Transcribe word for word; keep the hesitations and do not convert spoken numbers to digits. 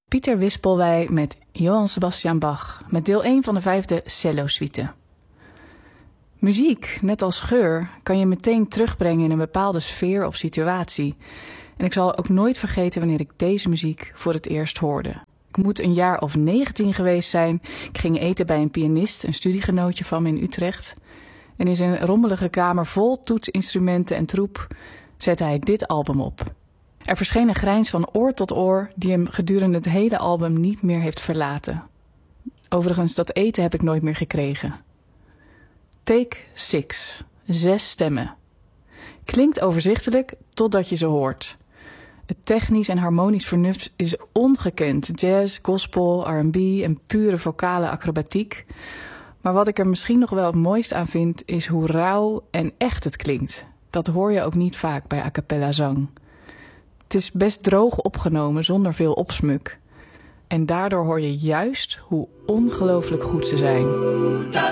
Pieter Wispelwey met Johann Sebastian Bach, met deel één van de vijfde cello-suite. Muziek, net als geur, kan je meteen terugbrengen in een bepaalde sfeer of situatie. En ik zal ook nooit vergeten wanneer ik deze muziek voor het eerst hoorde. Ik moet een jaar of negentien geweest zijn. Ik ging eten bij een pianist, een studiegenootje van me in Utrecht. En in zijn rommelige kamer vol toetsinstrumenten en troep zette hij dit album op. Er verscheen een grijns van oor tot oor die hem gedurende het hele album niet meer heeft verlaten. Overigens, dat eten heb ik nooit meer gekregen. Take Six. Zes stemmen. Klinkt overzichtelijk totdat je ze hoort. Het technisch en harmonisch vernuft is ongekend. Jazz, gospel, R en B en pure vocale acrobatiek. Maar wat ik er misschien nog wel het mooist aan vind, is hoe rauw en echt het klinkt. Dat hoor je ook niet vaak bij a cappella zang. Het is best droog opgenomen, zonder veel opsmuk. En daardoor hoor je juist hoe ongelooflijk goed ze zijn.